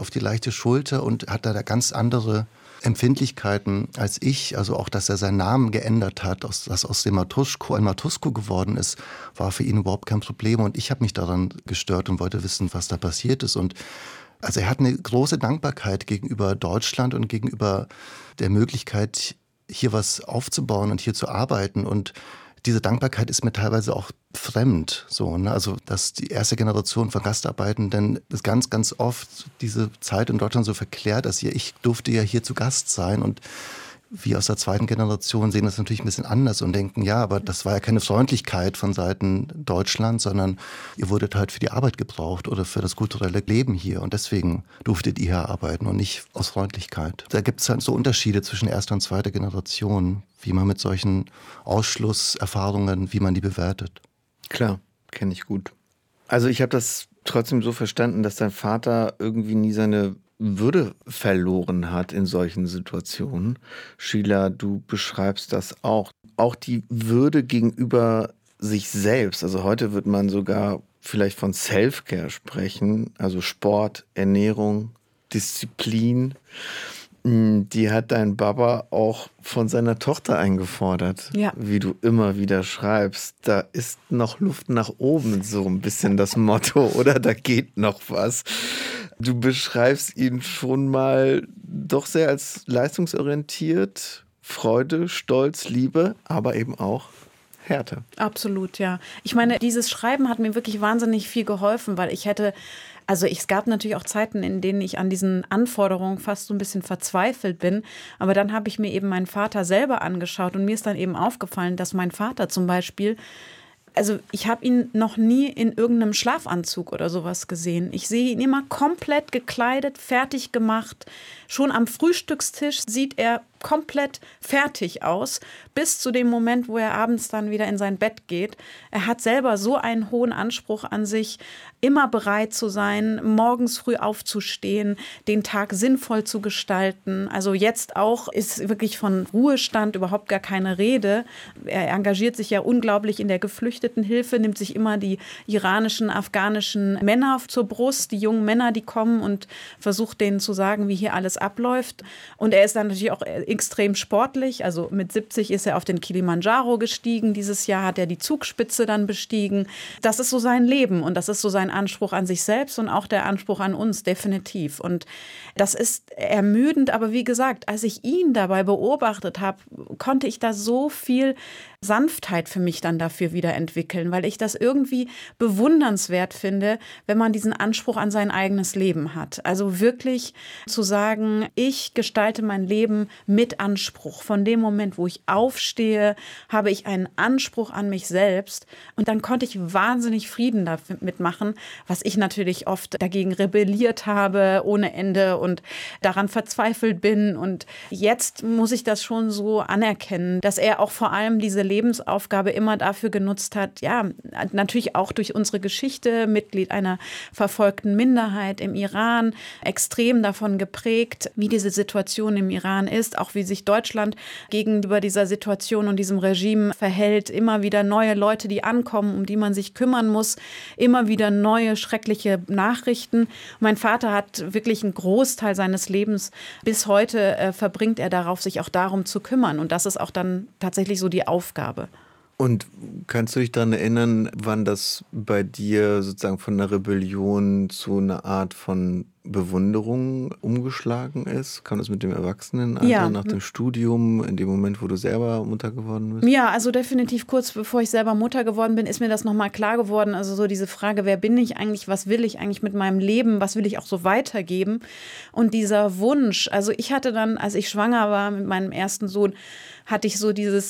auf die leichte Schulter und hat da ganz andere Empfindlichkeiten als ich. Also auch, dass er seinen Namen geändert hat, dass aus dem Matuschko ein Matuszko geworden ist, war für ihn überhaupt kein Problem. Und ich habe mich daran gestört und wollte wissen, was da passiert ist. Und also er hat eine große Dankbarkeit gegenüber Deutschland und gegenüber der Möglichkeit, hier was aufzubauen und hier zu arbeiten. Und diese Dankbarkeit ist mir teilweise auch fremd. So, ne? Also, dass die erste Generation von Gastarbeitenden ist ganz, ganz oft diese Zeit in Deutschland so verklärt, dass ich durfte ja hier zu Gast sein. Und wir aus der zweiten Generation sehen das natürlich ein bisschen anders und denken, ja, aber das war ja keine Freundlichkeit von Seiten Deutschlands, sondern ihr wurdet halt für die Arbeit gebraucht oder für das kulturelle Leben hier. Und deswegen durftet ihr hier arbeiten und nicht aus Freundlichkeit. Da gibt es halt so Unterschiede zwischen erster und zweiter Generation, wie man mit solchen Ausschlusserfahrungen, wie man die bewertet. Klar, kenne ich gut. Also ich habe das trotzdem so verstanden, dass dein Vater irgendwie nie seine Würde verloren hat in solchen Situationen. Sheila, du beschreibst das auch. Auch die Würde gegenüber sich selbst. Also heute wird man sogar vielleicht von Self-Care sprechen, also Sport, Ernährung, Disziplin. Die hat dein Papa auch von seiner Tochter eingefordert, wie du immer wieder schreibst. Da ist noch Luft nach oben, so ein bisschen das Motto, oder da geht noch was. Du beschreibst ihn schon mal doch sehr als leistungsorientiert, Freude, Stolz, Liebe, aber eben auch Härte. Absolut, ja. Ich meine, dieses Schreiben hat mir wirklich wahnsinnig viel geholfen, weil es gab natürlich auch Zeiten, in denen ich an diesen Anforderungen fast so ein bisschen verzweifelt bin. Aber dann habe ich mir eben meinen Vater selber angeschaut und mir ist dann eben aufgefallen, dass mein Vater zum Beispiel, also ich habe ihn noch nie in irgendeinem Schlafanzug oder sowas gesehen. Ich sehe ihn immer komplett gekleidet, fertig gemacht. Schon am Frühstückstisch sieht er komplett fertig aus, bis zu dem Moment, wo er abends dann wieder in sein Bett geht. Er hat selber so einen hohen Anspruch an sich, immer bereit zu sein, morgens früh aufzustehen, den Tag sinnvoll zu gestalten. Also jetzt auch ist wirklich von Ruhestand überhaupt gar keine Rede. Er engagiert sich ja unglaublich in der Geflüchtetenhilfe, nimmt sich immer die iranischen, afghanischen Männer zur Brust, die jungen Männer, die kommen und versucht denen zu sagen, wie hier alles abläuft. Und er ist dann natürlich auch extrem sportlich. Also mit 70 ist er auf den Kilimanjaro gestiegen. Dieses Jahr hat er die Zugspitze dann bestiegen. Das ist so sein Leben und das ist so sein Anspruch an sich selbst und auch der Anspruch an uns, definitiv. Und das ist ermüdend, aber wie gesagt, als ich ihn dabei beobachtet habe, konnte ich da so viel Sanftheit für mich dann dafür wieder entwickeln, weil ich das irgendwie bewundernswert finde, wenn man diesen Anspruch an sein eigenes Leben hat. Also wirklich zu sagen, ich gestalte mein Leben mit Anspruch. Von dem Moment, wo ich aufstehe, habe ich einen Anspruch an mich selbst und dann konnte ich wahnsinnig Frieden damit machen, was ich natürlich oft dagegen rebelliert habe ohne Ende und daran verzweifelt bin. Und jetzt muss ich das schon so anerkennen, dass er auch vor allem diese Lebensaufgabe immer dafür genutzt hat, ja, natürlich auch durch unsere Geschichte, Mitglied einer verfolgten Minderheit im Iran, extrem davon geprägt, wie diese Situation im Iran ist, auch wie sich Deutschland gegenüber dieser Situation und diesem Regime verhält. Immer wieder neue Leute, die ankommen, um die man sich kümmern muss, immer wieder neue schreckliche Nachrichten. Mein Vater hat wirklich einen Großteil seines Lebens bis heute verbringt er darauf, sich auch darum zu kümmern. Und das ist auch dann tatsächlich so die Aufgabe. Und kannst du dich daran erinnern, wann das bei dir sozusagen von einer Rebellion zu einer Art von Bewunderung umgeschlagen ist? Kam das mit dem Erwachsenenalter, nach dem Studium, in dem Moment, wo du selber Mutter geworden bist? Ja, also definitiv kurz bevor ich selber Mutter geworden bin, ist mir das nochmal klar geworden. Also so diese Frage, wer bin ich eigentlich, was will ich eigentlich mit meinem Leben, was will ich auch so weitergeben? Und dieser Wunsch, also ich hatte dann, als ich schwanger war mit meinem ersten Sohn, hatte ich so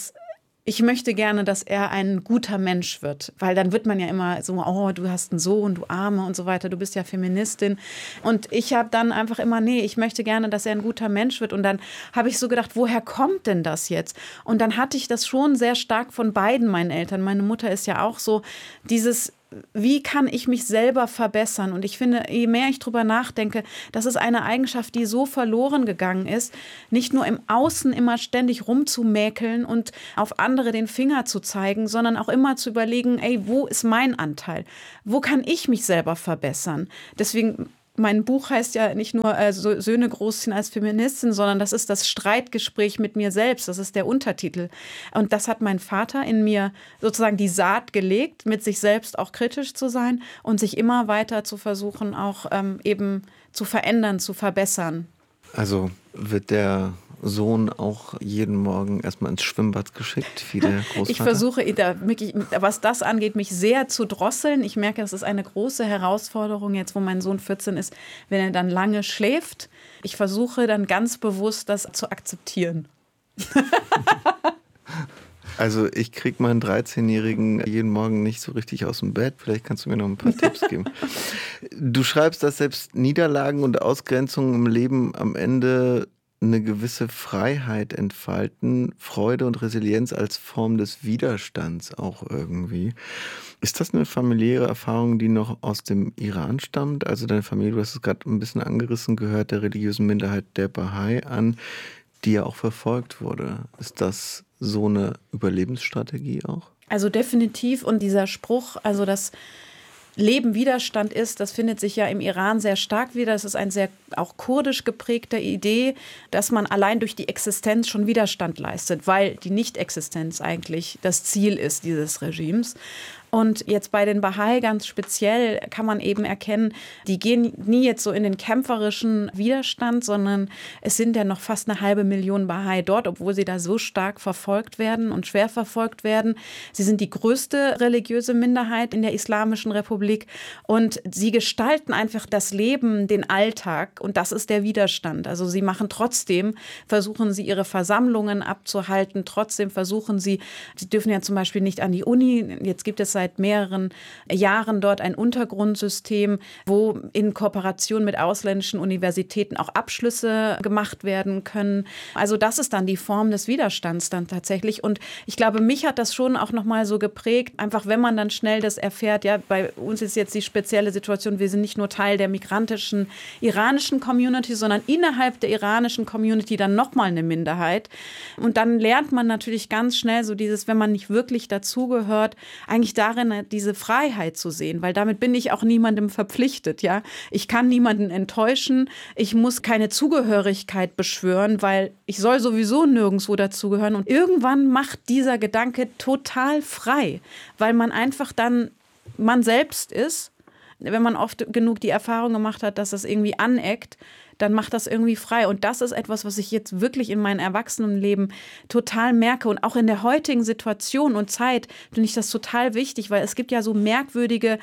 ich möchte gerne, dass er ein guter Mensch wird, weil dann wird man ja immer so, oh, du hast einen Sohn, du Arme und so weiter, du bist ja Feministin. Und ich habe dann einfach immer, ich möchte gerne, dass er ein guter Mensch wird. Und dann habe ich so gedacht, woher kommt denn das jetzt? Und dann hatte ich das schon sehr stark von beiden meinen Eltern. Meine Mutter ist ja auch so, wie kann ich mich selber verbessern? Und ich finde, je mehr ich drüber nachdenke, das ist eine Eigenschaft, die so verloren gegangen ist, nicht nur im Außen immer ständig rumzumäkeln und auf andere den Finger zu zeigen, sondern auch immer zu überlegen, wo ist mein Anteil? Wo kann ich mich selber verbessern? Deswegen mein Buch heißt ja nicht nur Söhne großziehen als Feministin, sondern das ist das Streitgespräch mit mir selbst. Das ist der Untertitel. Und das hat mein Vater in mir sozusagen die Saat gelegt, mit sich selbst auch kritisch zu sein und sich immer weiter zu versuchen, auch eben zu verändern, zu verbessern. Also wird der Sohn auch jeden Morgen erstmal ins Schwimmbad geschickt, wie der Großvater? Ich versuche, was das angeht, mich sehr zu drosseln. Ich merke, es ist eine große Herausforderung jetzt, wo mein Sohn 14 ist, wenn er dann lange schläft. Ich versuche dann ganz bewusst, das zu akzeptieren. Also ich kriege meinen 13-Jährigen jeden Morgen nicht so richtig aus dem Bett. Vielleicht kannst du mir noch ein paar Tipps geben. Du schreibst, dass selbst Niederlagen und Ausgrenzungen im Leben am Ende eine gewisse Freiheit entfalten, Freude und Resilienz als Form des Widerstands auch irgendwie. Ist das eine familiäre Erfahrung, die noch aus dem Iran stammt? Also deine Familie, du hast es gerade ein bisschen angerissen, gehört der religiösen Minderheit der Bahai an, die ja auch verfolgt wurde. Ist das so eine Überlebensstrategie auch? Also definitiv. Und dieser Spruch, also das Leben Widerstand ist, das findet sich ja im Iran sehr stark wieder. Das ist eine sehr auch kurdisch geprägte Idee, dass man allein durch die Existenz schon Widerstand leistet, weil die Nicht-Existenz eigentlich das Ziel ist dieses Regimes. Und jetzt bei den Bahai ganz speziell kann man eben erkennen, die gehen nie jetzt so in den kämpferischen Widerstand, sondern es sind ja noch fast 500.000 Bahai dort, obwohl sie da so stark verfolgt werden und schwer verfolgt werden. Sie sind die größte religiöse Minderheit in der Islamischen Republik und sie gestalten einfach das Leben, den Alltag und das ist der Widerstand. Also sie versuchen sie ihre Versammlungen abzuhalten, trotzdem versuchen sie dürfen ja zum Beispiel nicht an die Uni, jetzt gibt es seit mehreren Jahren dort ein Untergrundsystem, wo in Kooperation mit ausländischen Universitäten auch Abschlüsse gemacht werden können. Also das ist dann die Form des Widerstands dann tatsächlich. Und ich glaube, mich hat das schon auch nochmal so geprägt, einfach wenn man dann schnell das erfährt, ja, bei uns ist jetzt die spezielle Situation, wir sind nicht nur Teil der migrantischen iranischen Community, sondern innerhalb der iranischen Community dann nochmal eine Minderheit. Und dann lernt man natürlich ganz schnell so dieses, wenn man nicht wirklich dazugehört, eigentlich darin diese Freiheit zu sehen, weil damit bin ich auch niemandem verpflichtet, ja. Ich kann niemanden enttäuschen, ich muss keine Zugehörigkeit beschwören, weil ich soll sowieso nirgendwo dazugehören und irgendwann macht dieser Gedanke total frei, weil man einfach dann man selbst ist, wenn man oft genug die Erfahrung gemacht hat, dass das irgendwie aneckt, dann macht das irgendwie frei. Und das ist etwas, was ich jetzt wirklich in meinem Erwachsenenleben total merke. Und auch in der heutigen Situation und Zeit finde ich das total wichtig, weil es gibt ja so merkwürdige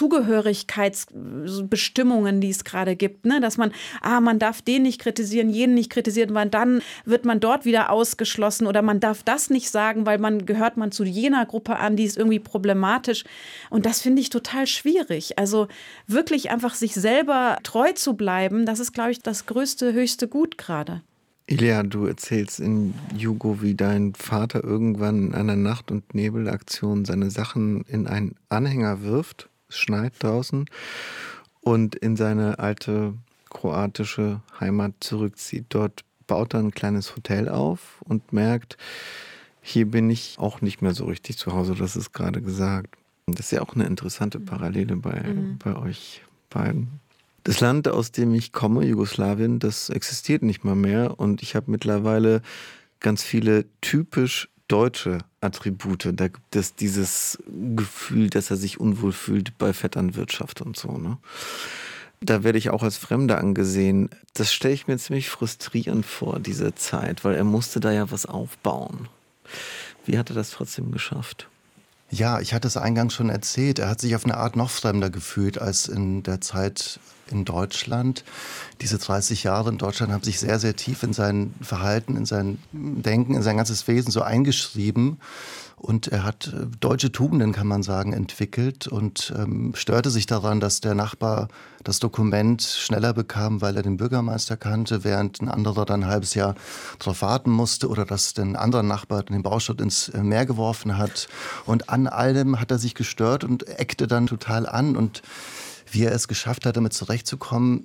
Zugehörigkeitsbestimmungen, die es gerade gibt, ne? Dass man darf den nicht kritisieren, jenen nicht kritisieren, weil dann wird man dort wieder ausgeschlossen oder man darf das nicht sagen, weil gehört man zu jener Gruppe an, die ist irgendwie problematisch. Und das finde ich total schwierig. Also wirklich einfach sich selber treu zu bleiben, das ist, glaube ich, das größte, höchste Gut gerade. Ilia, du erzählst in Jugo, wie dein Vater irgendwann in einer Nacht- und Nebelaktion seine Sachen in einen Anhänger wirft, es schneit draußen, und in seine alte kroatische Heimat zurückzieht. Dort baut er ein kleines Hotel auf und merkt, hier bin ich auch nicht mehr so richtig zu Hause, das ist gerade gesagt. Das ist ja auch eine interessante Parallele bei euch beiden. Das Land, aus dem ich komme, Jugoslawien, das existiert nicht mal mehr und ich habe mittlerweile ganz viele typisch deutsche Attribute. Da gibt es dieses Gefühl, dass er sich unwohl fühlt bei Vetternwirtschaft und so, ne? Da werde ich auch als Fremder angesehen. Das stelle ich mir ziemlich frustrierend vor, diese Zeit, weil er musste da ja was aufbauen. Wie hat er das trotzdem geschafft? Ja, ich hatte es eingangs schon erzählt. Er hat sich auf eine Art noch fremder gefühlt als in der Zeit in Deutschland. Diese 30 Jahre in Deutschland haben sich sehr, sehr tief in sein Verhalten, in sein Denken, in sein ganzes Wesen so eingeschrieben. Und er hat deutsche Tugenden, kann man sagen, entwickelt und störte sich daran, dass der Nachbar das Dokument schneller bekam, weil er den Bürgermeister kannte, während ein anderer dann ein halbes Jahr darauf warten musste oder dass den anderen Nachbar den Bauschutt ins Meer geworfen hat. Und an allem hat er sich gestört und eckte dann total an. Und wie er es geschafft hat, damit zurechtzukommen,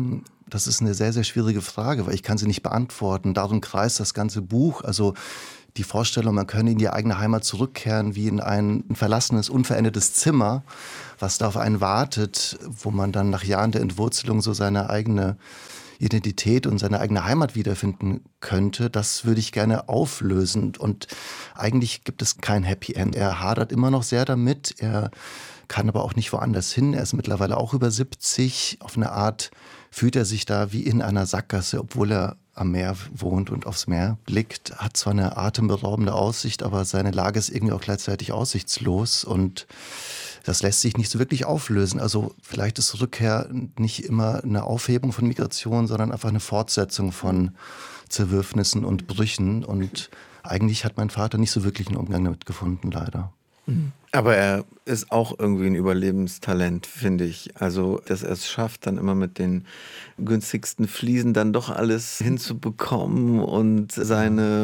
das ist eine sehr, sehr schwierige Frage, weil ich kann sie nicht beantworten. Darum kreist das ganze Buch. Also die Vorstellung, man könne in die eigene Heimat zurückkehren, wie in ein verlassenes, unverändertes Zimmer, was da auf einen wartet, wo man dann nach Jahren der Entwurzelung so seine eigene Identität und seine eigene Heimat wiederfinden könnte, das würde ich gerne auflösen. Und eigentlich gibt es kein Happy End. Er hadert immer noch sehr damit, er kann aber auch nicht woanders hin. Er ist mittlerweile auch über 70. Auf eine Art fühlt er sich da wie in einer Sackgasse, obwohl er am Meer wohnt und aufs Meer blickt. Hat zwar eine atemberaubende Aussicht, aber seine Lage ist irgendwie auch gleichzeitig aussichtslos und das lässt sich nicht so wirklich auflösen. Also vielleicht ist Rückkehr nicht immer eine Aufhebung von Migration, sondern einfach eine Fortsetzung von Zerwürfnissen und Brüchen. Und eigentlich hat mein Vater nicht so wirklich einen Umgang damit gefunden, leider. Aber er ist auch irgendwie ein Überlebenstalent, finde ich. Also, dass er es schafft, dann immer mit den günstigsten Fliesen dann doch alles hinzubekommen und seine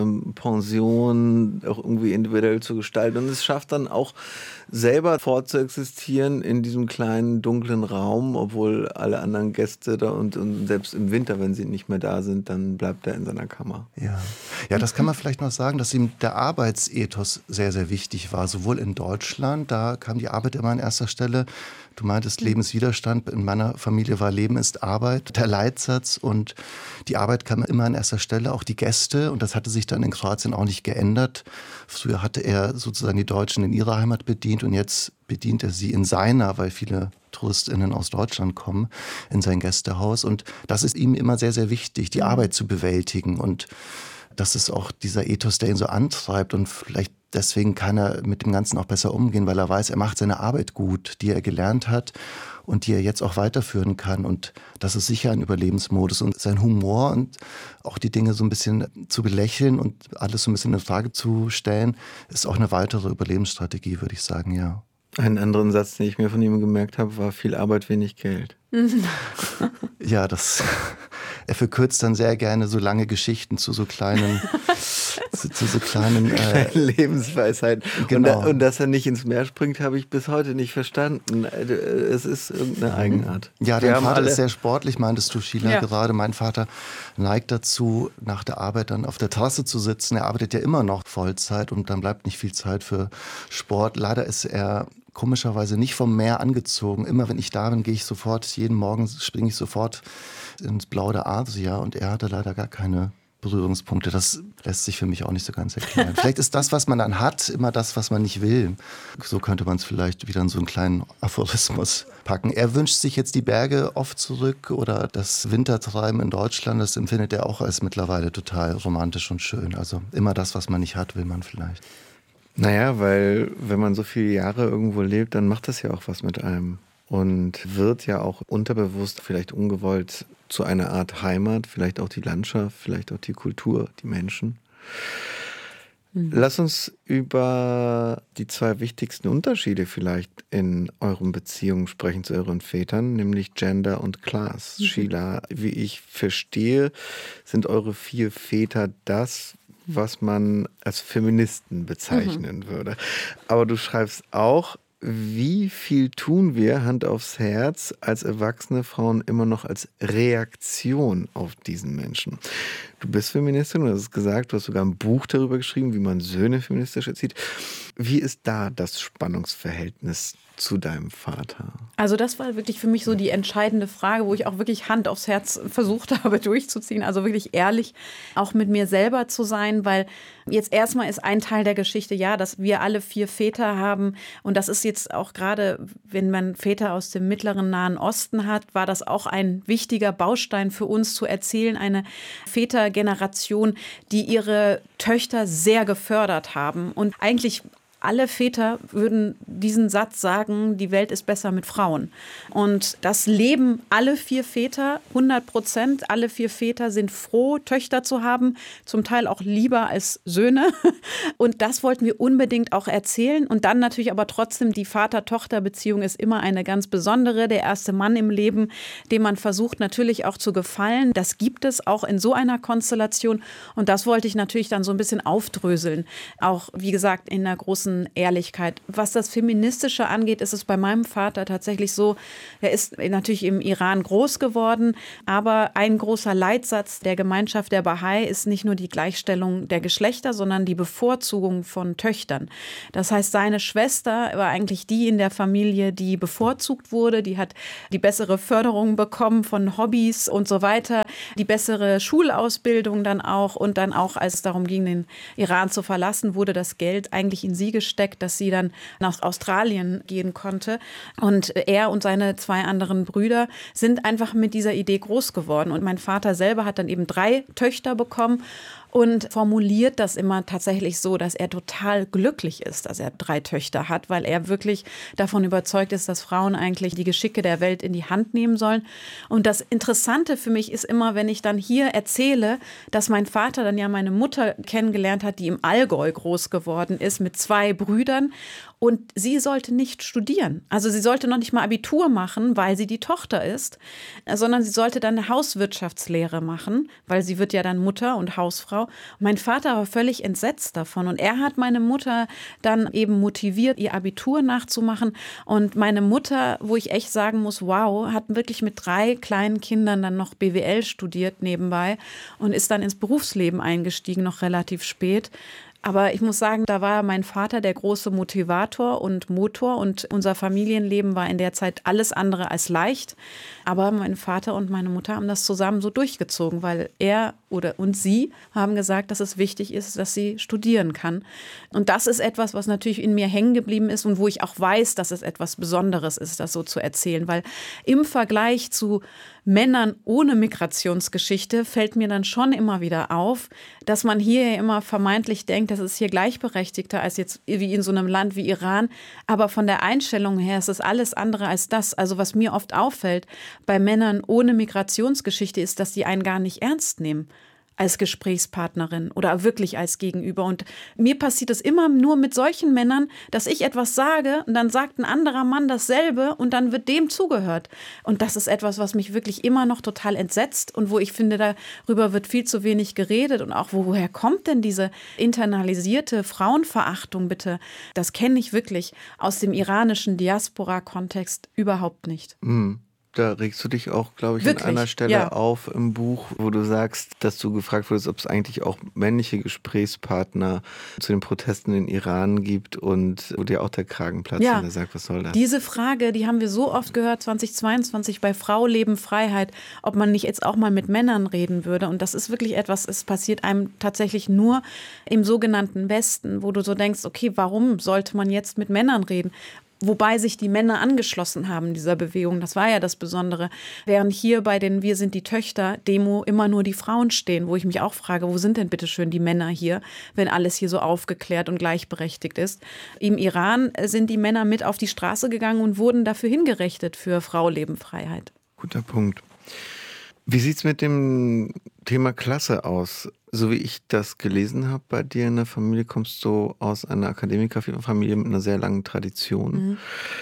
Pension auch irgendwie individuell zu gestalten. Und es schafft dann auch selber fortzuexistieren in diesem kleinen, dunklen Raum, obwohl alle anderen Gäste da und selbst im Winter, wenn sie nicht mehr da sind, dann bleibt er in seiner Kammer. Ja, das kann man vielleicht noch sagen, dass ihm der Arbeitsethos sehr, sehr wichtig war. Sowohl in Deutschland, da kam die Arbeit immer an erster Stelle. Du meintest Lebenswiderstand. In meiner Familie war Leben ist Arbeit der Leitsatz und die Arbeit kam immer an erster Stelle, auch die Gäste. Und das hatte sich dann in Kroatien auch nicht geändert. Früher hatte er sozusagen die Deutschen in ihrer Heimat bedient und jetzt bedient er sie in seiner, weil viele TouristInnen aus Deutschland kommen, in sein Gästehaus. Und das ist ihm immer sehr, sehr wichtig, die Arbeit zu bewältigen. Und das ist auch dieser Ethos, der ihn so antreibt und vielleicht deswegen kann er mit dem Ganzen auch besser umgehen, weil er weiß, er macht seine Arbeit gut, die er gelernt hat und die er jetzt auch weiterführen kann. Und das ist sicher ein Überlebensmodus. Und sein Humor und auch die Dinge so ein bisschen zu belächeln und alles so ein bisschen in Frage zu stellen, ist auch eine weitere Überlebensstrategie, würde ich sagen, ja. Einen anderen Satz, den ich mir von ihm gemerkt habe, war viel Arbeit, wenig Geld. Ja, er verkürzt dann sehr gerne so lange Geschichten zu so kleinen Lebensweisheiten. Genau. Und dass er nicht ins Meer springt, habe ich bis heute nicht verstanden. Es ist irgendeine Eigenart. Ja, dein Vater ist sehr sportlich, meintest du, Sheila, gerade. Mein Vater neigt dazu, nach der Arbeit dann auf der Terrasse zu sitzen. Er arbeitet ja immer noch Vollzeit und dann bleibt nicht viel Zeit für Sport. Leider ist er komischerweise nicht vom Meer angezogen. Immer wenn ich da bin, jeden Morgen springe ich sofort ins Blau der Adria und er hatte leider gar keine Berührungspunkte. Das lässt sich für mich auch nicht so ganz erklären. Vielleicht ist das, was man dann hat, immer das, was man nicht will. So könnte man es vielleicht wieder in so einen kleinen Aphorismus packen. Er wünscht sich jetzt die Berge oft zurück oder das Wintertreiben in Deutschland. Das empfindet er auch als mittlerweile total romantisch und schön. Also immer das, was man nicht hat, will man vielleicht. Naja, weil wenn man so viele Jahre irgendwo lebt, dann macht das ja auch was mit einem. Und wird ja auch unterbewusst, vielleicht ungewollt, zu einer Art Heimat, vielleicht auch die Landschaft, vielleicht auch die Kultur, die Menschen. Lass uns über die 2 wichtigsten Unterschiede vielleicht in euren Beziehungen sprechen zu euren Vätern, nämlich Gender und Class. Sheila, wie ich verstehe, sind eure 4 Väter das, was man als Feministen bezeichnen würde. Aber du schreibst auch, wie viel tun wir, Hand aufs Herz, als erwachsene Frauen immer noch als Reaktion auf diesen Menschen? Du bist Feministin, du hast es gesagt, du hast sogar ein Buch darüber geschrieben, wie man Söhne feministisch erzieht. Wie ist da das Spannungsverhältnis zu deinem Vater? Also das war wirklich für mich so die entscheidende Frage, wo ich auch wirklich Hand aufs Herz versucht habe durchzuziehen, also wirklich ehrlich auch mit mir selber zu sein, weil jetzt erstmal ist ein Teil der Geschichte, ja, dass wir alle 4 Väter haben und das ist jetzt auch gerade, wenn man Väter aus dem mittleren Nahen Osten hat, war das auch ein wichtiger Baustein für uns zu erzählen, eine Vätergeneration, die ihre Töchter sehr gefördert haben und eigentlich alle Väter würden diesen Satz sagen, die Welt ist besser mit Frauen. Und das leben alle 4 Väter, 100%. Alle 4 Väter sind froh, Töchter zu haben, zum Teil auch lieber als Söhne. Und das wollten wir unbedingt auch erzählen. Und dann natürlich aber trotzdem, die Vater-Tochter-Beziehung ist immer eine ganz besondere. Der erste Mann im Leben, dem man versucht natürlich auch zu gefallen. Das gibt es auch in so einer Konstellation. Und das wollte ich natürlich dann so ein bisschen aufdröseln. Auch, wie gesagt, in einer großen großen Ehrlichkeit. Was das Feministische angeht, ist es bei meinem Vater tatsächlich so, er ist natürlich im Iran groß geworden, aber ein großer Leitsatz der Gemeinschaft der Bahai ist nicht nur die Gleichstellung der Geschlechter, sondern die Bevorzugung von Töchtern. Das heißt, seine Schwester war eigentlich die in der Familie, die bevorzugt wurde, die hat die bessere Förderung bekommen von Hobbys und so weiter, die bessere Schulausbildung dann auch und dann auch, als es darum ging, den Iran zu verlassen, wurde das Geld eigentlich in sie gesteckt, dass sie dann nach Australien gehen konnte. Und er und seine 2 anderen Brüder sind einfach mit dieser Idee groß geworden. Und mein Vater selber hat dann eben 3 Töchter bekommen und formuliert das immer tatsächlich so, dass er total glücklich ist, dass er 3 Töchter hat, weil er wirklich davon überzeugt ist, dass Frauen eigentlich die Geschicke der Welt in die Hand nehmen sollen. Und das Interessante für mich ist immer, wenn ich dann hier erzähle, dass mein Vater dann ja meine Mutter kennengelernt hat, die im Allgäu groß geworden ist mit 2 Brüdern. Und sie sollte nicht studieren. Also sie sollte noch nicht mal Abitur machen, weil sie die Tochter ist, sondern sie sollte dann eine Hauswirtschaftslehre machen, weil sie wird ja dann Mutter und Hausfrau. Und mein Vater war völlig entsetzt davon. Und er hat meine Mutter dann eben motiviert, ihr Abitur nachzumachen. Und meine Mutter, wo ich echt sagen muss, wow, hat wirklich mit 3 kleinen Kindern dann noch BWL studiert nebenbei und ist dann ins Berufsleben eingestiegen, noch relativ spät. Aber ich muss sagen, da war mein Vater der große Motivator und Motor und unser Familienleben war in der Zeit alles andere als leicht. Aber mein Vater und meine Mutter haben das zusammen so durchgezogen, weil er und sie haben gesagt, dass es wichtig ist, dass sie studieren kann. Und das ist etwas, was natürlich in mir hängen geblieben ist und wo ich auch weiß, dass es etwas Besonderes ist, das so zu erzählen. Weil im Vergleich zu Männern ohne Migrationsgeschichte fällt mir dann schon immer wieder auf, dass man hier ja immer vermeintlich denkt, das ist hier gleichberechtigter als jetzt wie in so einem Land wie Iran. Aber von der Einstellung her ist es alles andere als das. Also was mir oft auffällt bei Männern ohne Migrationsgeschichte ist, dass die einen gar nicht ernst nehmen als Gesprächspartnerin oder wirklich als Gegenüber. Und mir passiert es immer nur mit solchen Männern, dass ich etwas sage und dann sagt ein anderer Mann dasselbe und dann wird dem zugehört. Und das ist etwas, was mich wirklich immer noch total entsetzt und wo ich finde, darüber wird viel zu wenig geredet. Und auch, woher kommt denn diese internalisierte Frauenverachtung bitte? Das kenne ich wirklich aus dem iranischen Diaspora-Kontext überhaupt nicht. Da regst du dich auch, glaube ich, Wirklich? an einer Stelle auf im Buch, wo du sagst, dass du gefragt wurdest, ob es eigentlich auch männliche Gesprächspartner zu den Protesten in Iran gibt und wo dir auch der Kragen platzt und er sagt, was soll das? Diese Frage, die haben wir so oft gehört, 2022 bei Frau, Leben, Freiheit, ob man nicht jetzt auch mal mit Männern reden würde. Und das ist wirklich etwas, es passiert einem tatsächlich nur im sogenannten Westen, wo du so denkst, okay, warum sollte man jetzt mit Männern reden? Wobei sich die Männer angeschlossen haben dieser Bewegung. Das war ja das Besondere. Während hier bei den Wir sind die Töchter-Demo immer nur die Frauen stehen, wo ich mich auch frage, wo sind denn bitte schön die Männer hier, wenn alles hier so aufgeklärt und gleichberechtigt ist. Im Iran sind die Männer mit auf die Straße gegangen und wurden dafür hingerichtet für Frau, Leben, Freiheit. Guter Punkt. Wie sieht es mit dem Thema Klasse aus? So wie ich das gelesen habe bei dir in der Familie, kommst du aus einer Akademikerfamilie mit einer sehr langen Tradition.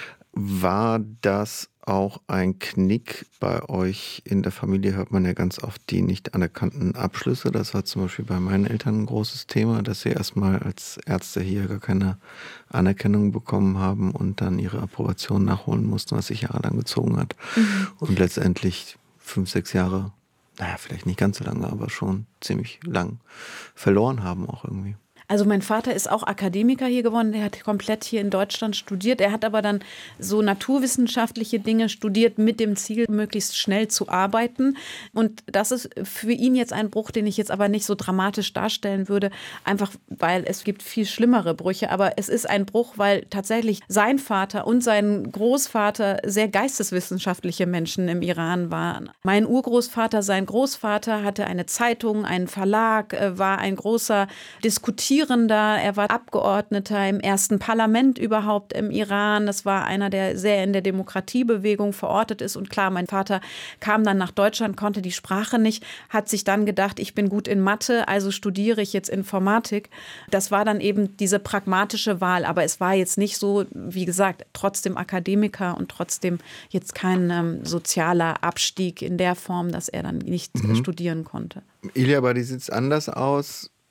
War das auch ein Knick bei euch in der Familie? Hört man ja ganz oft die nicht anerkannten Abschlüsse. Das war zum Beispiel bei meinen Eltern ein großes Thema, dass sie erstmal als Ärzte hier gar keine Anerkennung bekommen haben und dann ihre Approbation nachholen mussten, was sich jahrelang gezogen hat. Und letztendlich 5, 6 Jahre, naja, vielleicht nicht ganz so lange, aber schon ziemlich lang verloren haben auch irgendwie. Also mein Vater ist auch Akademiker hier geworden, der hat komplett hier in Deutschland studiert. Er hat aber dann so naturwissenschaftliche Dinge studiert mit dem Ziel, möglichst schnell zu arbeiten. Und das ist für ihn jetzt ein Bruch, den ich jetzt aber nicht so dramatisch darstellen würde, einfach weil es gibt viel schlimmere Brüche. Aber es ist ein Bruch, weil tatsächlich sein Vater und sein Großvater sehr geisteswissenschaftliche Menschen im Iran waren. Mein Urgroßvater, sein Großvater hatte eine Zeitung, einen Verlag, war ein großer Diskutierender. Er war Abgeordneter im ersten Parlament überhaupt im Iran. Das war einer, der sehr in der Demokratiebewegung verortet ist. Und klar, mein Vater kam dann nach Deutschland, konnte die Sprache nicht, hat sich dann gedacht, ich bin gut in Mathe, also studiere ich jetzt Informatik. Das war dann eben diese pragmatische Wahl. Aber es war jetzt nicht so, wie gesagt, trotzdem Akademiker und trotzdem jetzt kein sozialer Abstieg in der Form, dass er dann nicht studieren konnte. Ilia, aber die sieht anders aus.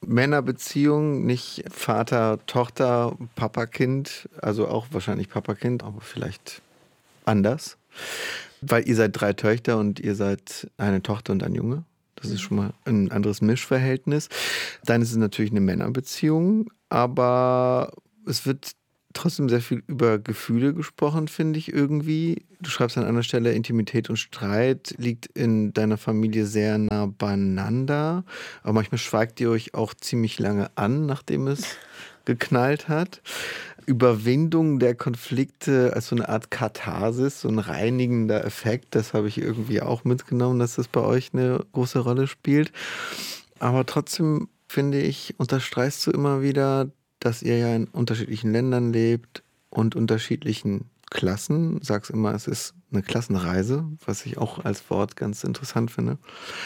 Männerbeziehung, nicht Vater, Tochter, Papa, Kind, also auch wahrscheinlich Papa, Kind, aber vielleicht anders. Weil ihr seid 3 Töchter und ihr seid eine Tochter und ein Junge. Das ist schon mal ein anderes Mischverhältnis. Dann ist es natürlich eine Männerbeziehung, aber es wird trotzdem sehr viel über Gefühle gesprochen, finde ich irgendwie. Du schreibst an einer Stelle, Intimität und Streit liegt in deiner Familie sehr nah beieinander. Aber manchmal schweigt ihr euch auch ziemlich lange an, nachdem es geknallt hat. Überwindung der Konflikte als so eine Art Katharsis, so ein reinigender Effekt, das habe ich irgendwie auch mitgenommen, dass das bei euch eine große Rolle spielt. Aber trotzdem, finde ich, unterstreichst du immer wieder, dass ihr ja in unterschiedlichen Ländern lebt und unterschiedlichen Klassen. Sagst immer, es ist eine Klassenreise, was ich auch als Wort ganz interessant finde.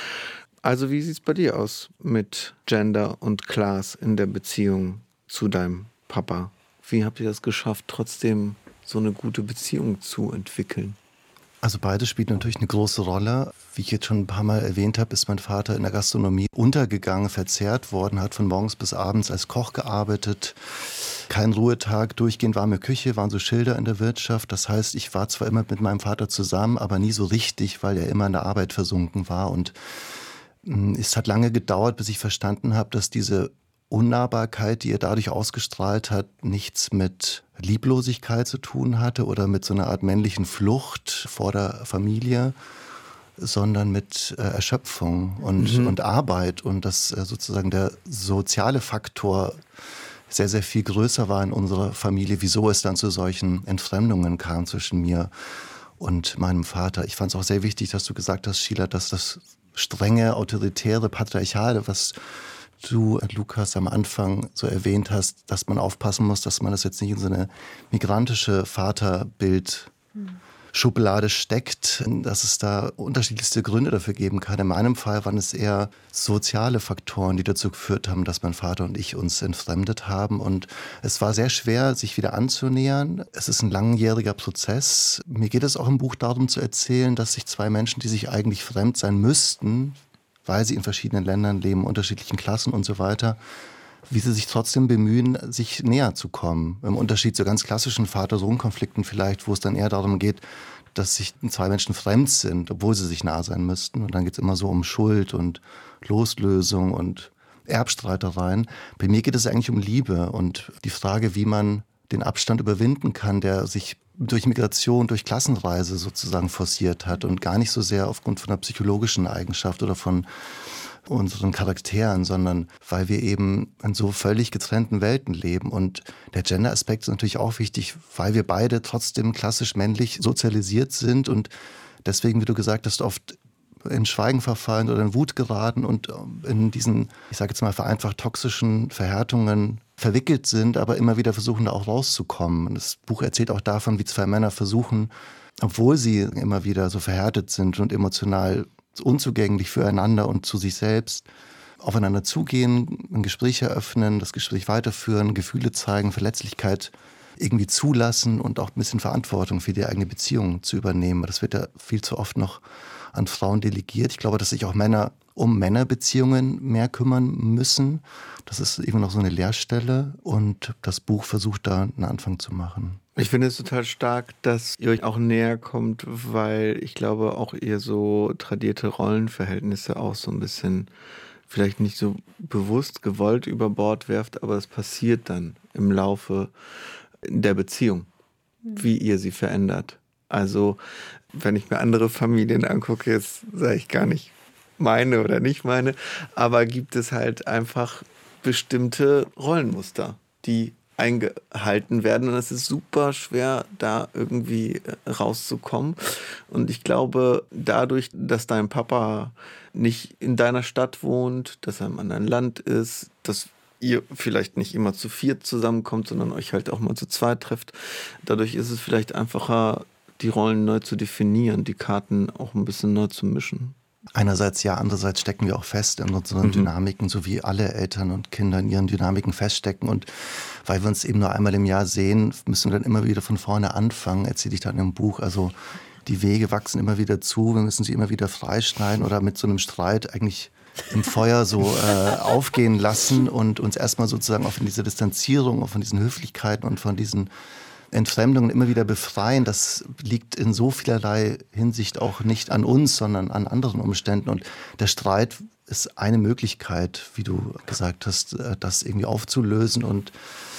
Also wie sieht es bei dir aus mit Gender und Class in der Beziehung zu deinem Papa? Wie habt ihr das geschafft, trotzdem so eine gute Beziehung zu entwickeln? Also beides spielt natürlich eine große Rolle. Wie ich jetzt schon ein paar Mal erwähnt habe, ist mein Vater in der Gastronomie untergegangen, verzehrt worden, hat von morgens bis abends als Koch gearbeitet. Kein Ruhetag, durchgehend warme Küche, waren so Schilder in der Wirtschaft. Das heißt, ich war zwar immer mit meinem Vater zusammen, aber nie so richtig, weil er immer in der Arbeit versunken war. Und es hat lange gedauert, bis ich verstanden habe, dass diese Unnahbarkeit, die er dadurch ausgestrahlt hat, nichts mit Lieblosigkeit zu tun hatte oder mit so einer Art männlichen Flucht vor der Familie, sondern mit Erschöpfung und Arbeit und dass sozusagen der soziale Faktor sehr, sehr viel größer war in unserer Familie, wieso es dann zu solchen Entfremdungen kam zwischen mir und meinem Vater. Ich fand es auch sehr wichtig, dass du gesagt hast, Sheila, dass das strenge, autoritäre, patriarchale, was du, Lukas, am Anfang so erwähnt hast, dass man aufpassen muss, dass man das jetzt nicht in so eine migrantische Vaterbildsschublade steckt, dass es da unterschiedlichste Gründe dafür geben kann. In meinem Fall waren es eher soziale Faktoren, die dazu geführt haben, dass mein Vater und ich uns entfremdet haben. Und es war sehr schwer, sich wieder anzunähern. Es ist ein langjähriger Prozess. Mir geht es auch im Buch darum zu erzählen, dass sich 2 Menschen, die sich eigentlich fremd sein müssten, weil sie in verschiedenen Ländern leben, unterschiedlichen Klassen und so weiter, wie sie sich trotzdem bemühen, sich näher zu kommen. Im Unterschied zu ganz klassischen Vater-Sohn-Konflikten vielleicht, wo es dann eher darum geht, dass sich 2 Menschen fremd sind, obwohl sie sich nah sein müssten. Und dann geht es immer so um Schuld und Loslösung und Erbstreitereien. Bei mir geht es eigentlich um Liebe und die Frage, wie man den Abstand überwinden kann, der sich durch Migration, durch Klassenreise sozusagen forciert hat und gar nicht so sehr aufgrund von einer psychologischen Eigenschaft oder von unseren Charakteren, sondern weil wir eben in so völlig getrennten Welten leben. Und der Gender-Aspekt ist natürlich auch wichtig, weil wir beide trotzdem klassisch männlich sozialisiert sind und deswegen, wie du gesagt hast, oft in Schweigen verfallen oder in Wut geraten und in diesen, ich sage jetzt mal vereinfacht, toxischen Verhärtungen verwickelt sind, aber immer wieder versuchen, da auch rauszukommen. Und das Buch erzählt auch davon, wie 2 Männer versuchen, obwohl sie immer wieder so verhärtet sind und emotional unzugänglich füreinander und zu sich selbst, aufeinander zugehen, ein Gespräch eröffnen, das Gespräch weiterführen, Gefühle zeigen, Verletzlichkeit irgendwie zulassen und auch ein bisschen Verantwortung für die eigene Beziehung zu übernehmen. Das wird ja viel zu oft noch an Frauen delegiert. Ich glaube, dass sich auch Männer um Männerbeziehungen mehr kümmern müssen. Das ist eben noch so eine Leerstelle und das Buch versucht da einen Anfang zu machen. Ich finde es total stark, dass ihr euch auch näher kommt, weil ich glaube, auch ihr so tradierte Rollenverhältnisse auch so ein bisschen vielleicht nicht so bewusst gewollt über Bord werft, aber es passiert dann im Laufe der Beziehung, wie ihr sie verändert. Also, wenn ich mir andere Familien angucke, jetzt sage ich gar nicht meine oder nicht meine, aber gibt es halt einfach bestimmte Rollenmuster, die eingehalten werden und es ist super schwer, da irgendwie rauszukommen. Und ich glaube, dadurch, dass dein Papa nicht in deiner Stadt wohnt, dass er im anderen Land ist, dass ihr vielleicht nicht immer zu 4 zusammenkommt, sondern euch halt auch mal zu 2 trefft, dadurch ist es vielleicht einfacher, die Rollen neu zu definieren, die Karten auch ein bisschen neu zu mischen. Einerseits ja, andererseits stecken wir auch fest in unseren Dynamiken, so wie alle Eltern und Kinder in ihren Dynamiken feststecken. Und weil wir uns eben nur einmal im Jahr sehen, müssen wir dann immer wieder von vorne anfangen, erzähle ich dann im Buch. Also die Wege wachsen immer wieder zu, wir müssen sie immer wieder freischneiden oder mit so einem Streit eigentlich im Feuer so aufgehen lassen und uns erstmal sozusagen auch von dieser Distanzierung, auch von diesen Höflichkeiten und von diesen Entfremdungen immer wieder befreien. Das liegt in so vielerlei Hinsicht auch nicht an uns, sondern an anderen Umständen. Und der Streit ist eine Möglichkeit, wie du gesagt hast, das irgendwie aufzulösen und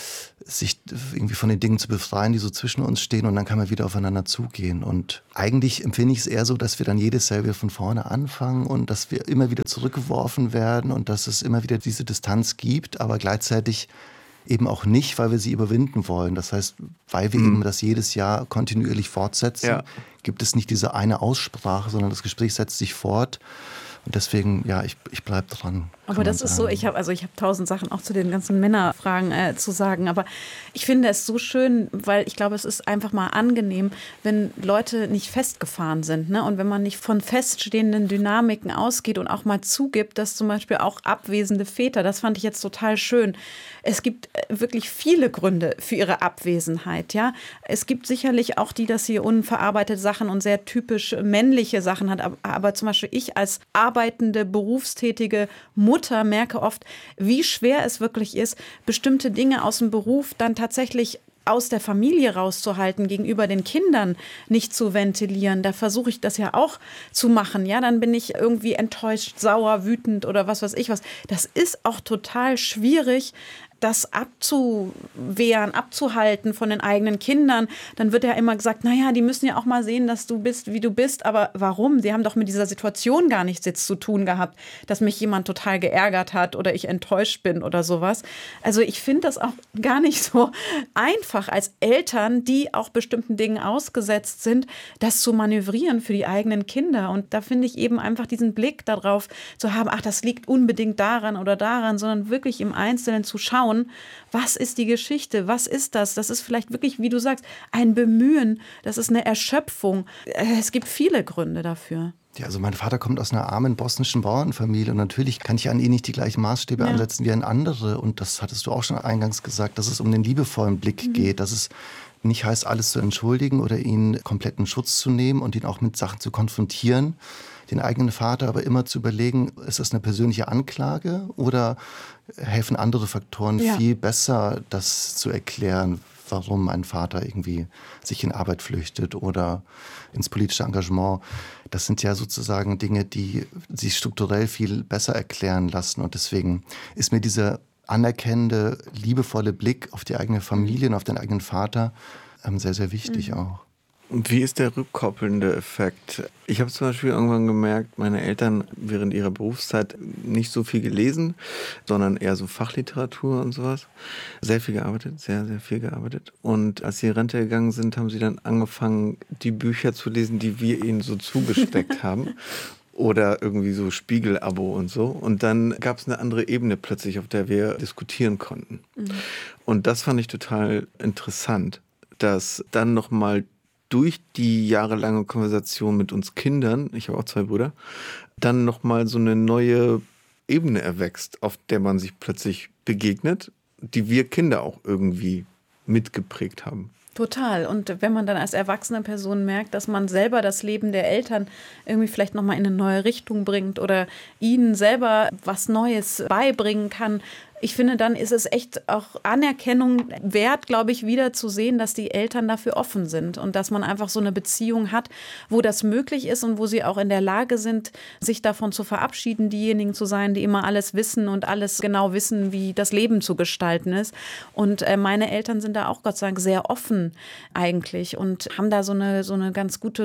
sich irgendwie von den Dingen zu befreien, die so zwischen uns stehen, und dann kann man wieder aufeinander zugehen. Und eigentlich empfinde ich es eher so, dass wir dann jedes Jahr wieder von vorne anfangen und dass wir immer wieder zurückgeworfen werden und dass es immer wieder diese Distanz gibt, aber gleichzeitig eben auch nicht, weil wir sie überwinden wollen. Das heißt, weil wir eben das jedes Jahr kontinuierlich fortsetzen, gibt es nicht diese eine Aussprache, sondern das Gespräch setzt sich fort. Und deswegen, ja, ich bleibe dran. Aber das ist so, ich habe 1000 Sachen auch zu den ganzen Männerfragen zu sagen, aber ich finde es so schön, weil ich glaube, es ist einfach mal angenehm, wenn Leute nicht festgefahren sind, ne? Und wenn man nicht von feststehenden Dynamiken ausgeht und auch mal zugibt, dass zum Beispiel auch abwesende Väter, das fand ich jetzt total schön. Es gibt wirklich viele Gründe für ihre Abwesenheit, ja. Es gibt sicherlich auch die, dass sie unverarbeitete Sachen und sehr typisch männliche Sachen hat, aber zum Beispiel ich als arbeitende, berufstätige Mutter merke oft, wie schwer es wirklich ist, bestimmte Dinge aus dem Beruf dann tatsächlich aus der Familie rauszuhalten, gegenüber den Kindern nicht zu ventilieren. Da versuche ich das ja auch zu machen. Ja, dann bin ich irgendwie enttäuscht, sauer, wütend oder was weiß ich was. Das ist auch total schwierig, das abzuwehren, abzuhalten von den eigenen Kindern. Dann wird ja immer gesagt, naja, die müssen ja auch mal sehen, dass du bist, wie du bist. Aber warum? Sie haben doch mit dieser Situation gar nichts jetzt zu tun gehabt, dass mich jemand total geärgert hat oder ich enttäuscht bin oder sowas. Also ich finde das auch gar nicht so einfach als Eltern, die auch bestimmten Dingen ausgesetzt sind, das zu manövrieren für die eigenen Kinder. Und da finde ich eben einfach diesen Blick darauf zu haben, ach, das liegt unbedingt daran oder daran, sondern wirklich im Einzelnen zu schauen, was ist die Geschichte, was ist das? Das ist vielleicht wirklich, wie du sagst, ein Bemühen, das ist eine Erschöpfung. Es gibt viele Gründe dafür. Ja, also mein Vater kommt aus einer armen bosnischen Bauernfamilie und natürlich kann ich an ihn nicht die gleichen Maßstäbe ansetzen wie an andere. Und das hattest du auch schon eingangs gesagt, dass es um den liebevollen Blick geht, dass es nicht heißt, alles zu entschuldigen oder ihn komplett in Schutz zu nehmen und ihn auch mit Sachen zu konfrontieren, den eigenen Vater aber immer zu überlegen, ist das eine persönliche Anklage oder helfen andere Faktoren viel besser, das zu erklären, warum ein Vater irgendwie sich in Arbeit flüchtet oder ins politische Engagement. Das sind ja sozusagen Dinge, die sich strukturell viel besser erklären lassen. Und deswegen ist mir dieser anerkennende, liebevolle Blick auf die eigene Familie und auf den eigenen Vater sehr, sehr wichtig auch. Und wie ist der rückkoppelnde Effekt? Ich habe zum Beispiel irgendwann gemerkt, meine Eltern während ihrer Berufszeit nicht so viel gelesen, sondern eher so Fachliteratur und sowas. Sehr viel gearbeitet, sehr, sehr viel gearbeitet. Und als sie in Rente gegangen sind, haben sie dann angefangen, die Bücher zu lesen, die wir ihnen so zugesteckt haben. Oder irgendwie so Spiegel-Abo und so. Und dann gab es eine andere Ebene plötzlich, auf der wir diskutieren konnten. Und das fand ich total interessant, dass dann nochmal durch die jahrelange Konversation mit uns Kindern, ich habe auch 2 Brüder, dann nochmal so eine neue Ebene erwächst, auf der man sich plötzlich begegnet, die wir Kinder auch irgendwie mitgeprägt haben. Total. Und wenn man dann als erwachsene Person merkt, dass man selber das Leben der Eltern irgendwie vielleicht nochmal in eine neue Richtung bringt oder ihnen selber was Neues beibringen kann, ich finde, dann ist es echt auch Anerkennung wert, glaube ich, wieder zu sehen, dass die Eltern dafür offen sind und dass man einfach so eine Beziehung hat, wo das möglich ist und wo sie auch in der Lage sind, sich davon zu verabschieden, diejenigen zu sein, die immer alles wissen und alles genau wissen, wie das Leben zu gestalten ist. Und meine Eltern sind da auch, Gott sei Dank, sehr offen eigentlich und haben da so eine ganz gute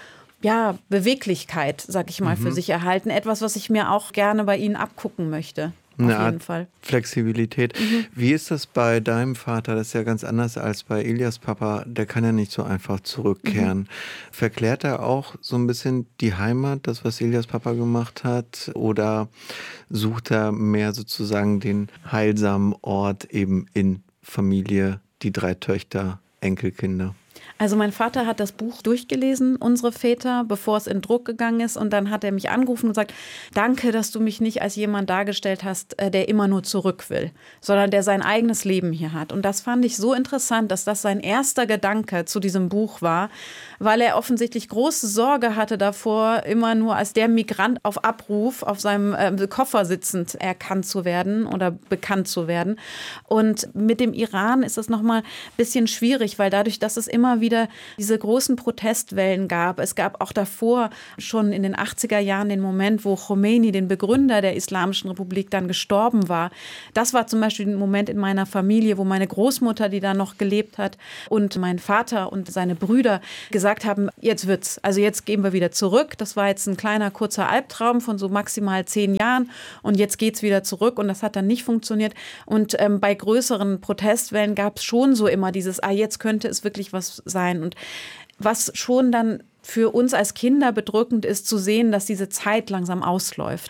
Beweglichkeit, sag ich mal, für sich erhalten. Etwas, was ich mir auch gerne bei ihnen abgucken möchte. Auf jeden Fall. Flexibilität. Wie ist das bei deinem Vater? Das ist ja ganz anders als bei Ilias Papa. Der kann ja nicht so einfach zurückkehren. Verklärt er auch so ein bisschen die Heimat, das, was Ilias Papa gemacht hat? Oder sucht er mehr sozusagen den heilsamen Ort eben in Familie, die 3 Töchter, Enkelkinder? Also mein Vater hat das Buch durchgelesen, Unsere Väter, bevor es in Druck gegangen ist. Und dann hat er mich angerufen und gesagt, danke, dass du mich nicht als jemand dargestellt hast, der immer nur zurück will, sondern der sein eigenes Leben hier hat. Und das fand ich so interessant, dass das sein erster Gedanke zu diesem Buch war, weil er offensichtlich große Sorge hatte davor, immer nur als der Migrant auf Abruf auf seinem Koffer sitzend erkannt zu werden oder bekannt zu werden. Und mit dem Iran ist es nochmal ein bisschen schwierig, weil dadurch, dass es immer wieder diese großen Protestwellen gab, es gab auch davor schon in den 80er Jahren den Moment, wo Khomeini, den Begründer der Islamischen Republik, dann gestorben war. Das war zum Beispiel ein Moment in meiner Familie, wo meine Großmutter, die da noch gelebt hat, und mein Vater und seine Brüder gesagt haben, jetzt wird's, also jetzt gehen wir wieder zurück. Das war jetzt ein kleiner, kurzer Albtraum von so maximal 10 Jahren und jetzt geht's wieder zurück und das hat dann nicht funktioniert. Und bei größeren Protestwellen gab es schon so immer dieses, jetzt könnte es wirklich was sein. Und was schon dann für uns als Kinder bedrückend ist, zu sehen, dass diese Zeit langsam ausläuft.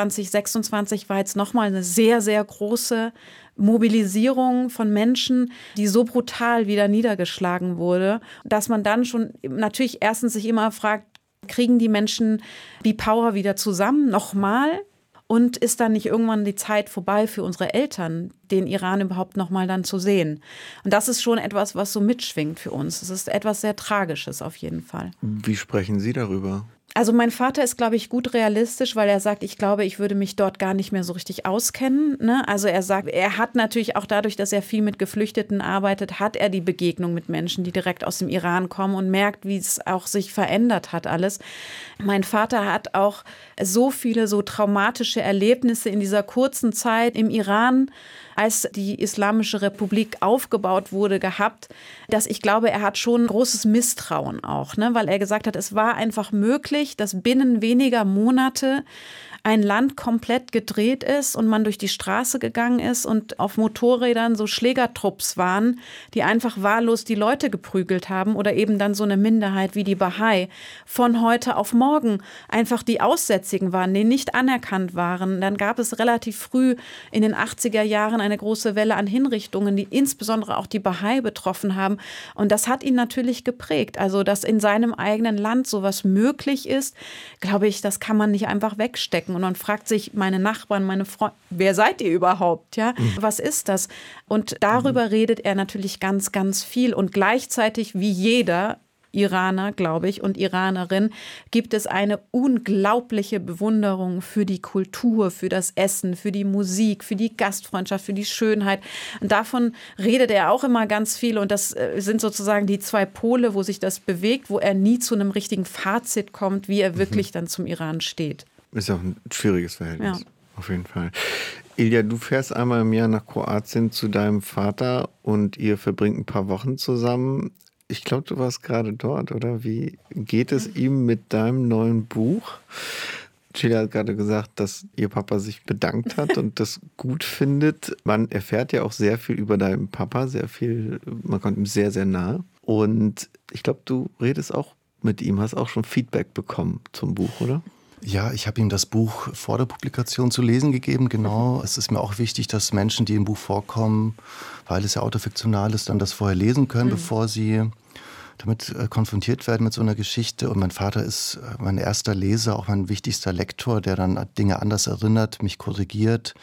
2026 war jetzt nochmal eine sehr, sehr große Mobilisierung von Menschen, die so brutal wieder niedergeschlagen wurde, dass man dann schon natürlich erstens sich immer fragt, kriegen die Menschen die Power wieder zusammen, nochmal? Und ist dann nicht irgendwann die Zeit vorbei für unsere Eltern, den Iran überhaupt nochmal dann zu sehen? Und das ist schon etwas, was so mitschwingt für uns. Es ist etwas sehr Tragisches auf jeden Fall. Wie sprechen Sie darüber? Also mein Vater ist, glaube ich, gut realistisch, weil er sagt, ich glaube, ich würde mich dort gar nicht mehr so richtig auskennen. Ne? Also er sagt, er hat natürlich auch dadurch, dass er viel mit Geflüchteten arbeitet, hat er die Begegnung mit Menschen, die direkt aus dem Iran kommen und merkt, wie es auch sich verändert hat alles. Mein Vater hat auch so viele so traumatische Erlebnisse in dieser kurzen Zeit im Iran, als die Islamische Republik aufgebaut wurde, gehabt, dass ich glaube, er hat schon großes Misstrauen auch, ne? Weil er gesagt hat, es war einfach möglich, dass binnen weniger Monate ein Land komplett gedreht ist und man durch die Straße gegangen ist und auf Motorrädern so Schlägertrupps waren, die einfach wahllos die Leute geprügelt haben oder eben dann so eine Minderheit wie die Bahai von heute auf morgen einfach die Aussätzigen waren, die nicht anerkannt waren. Dann gab es relativ früh in den 80er Jahren eine große Welle an Hinrichtungen, die insbesondere auch die Bahai betroffen haben. Und das hat ihn natürlich geprägt. Also, dass in seinem eigenen Land sowas möglich ist, glaube ich, das kann man nicht einfach wegstecken. Und man fragt sich, meine Nachbarn, meine Freunde, wer seid ihr überhaupt? Ja? Was ist das? Und darüber redet er natürlich ganz, ganz viel. Und gleichzeitig, wie jeder Iraner, glaube ich, und Iranerin, gibt es eine unglaubliche Bewunderung für die Kultur, für das Essen, für die Musik, für die Gastfreundschaft, für die Schönheit. Und davon redet er auch immer ganz viel. Und das sind sozusagen die zwei Pole, wo sich das bewegt, wo er nie zu einem richtigen Fazit kommt, wie er wirklich dann zum Iran steht. Ist auch ein schwieriges Verhältnis, auf jeden Fall. Ilja, du fährst einmal im Jahr nach Kroatien zu deinem Vater und ihr verbringt ein paar Wochen zusammen. Ich glaube, du warst gerade dort, oder? Wie geht es ihm mit deinem neuen Buch? Sheila hat gerade gesagt, dass ihr Papa sich bedankt hat und das gut findet. Man erfährt ja auch sehr viel über deinen Papa, sehr viel, man kommt ihm sehr, sehr nahe. Und ich glaube, du redest auch mit ihm, hast auch schon Feedback bekommen zum Buch, oder? Ja, ich habe ihm das Buch vor der Publikation zu lesen gegeben, genau. Es ist mir auch wichtig, dass Menschen, die im Buch vorkommen, weil es ja autofiktional ist, dann das vorher lesen können, bevor sie damit konfrontiert werden mit so einer Geschichte. Und mein Vater ist mein erster Leser, auch mein wichtigster Lektor, der dann Dinge anders erinnert, mich korrigiert,